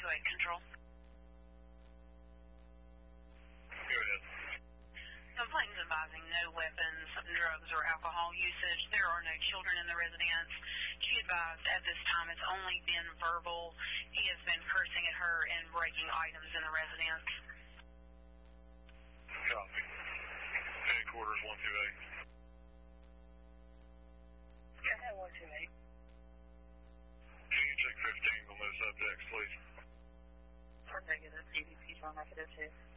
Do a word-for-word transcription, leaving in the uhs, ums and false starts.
eight Control. Go ahead. Complaint is advising no weapons, drugs, or alcohol usage. There are no children in the residence. She advised at this time it's only been verbal. He has been cursing at her and breaking items in the residence. Copy. Headquarters one two eight. Go ahead, one two eight. Can you check fifteen on those subjects, please? For negative, D V P's on negative two.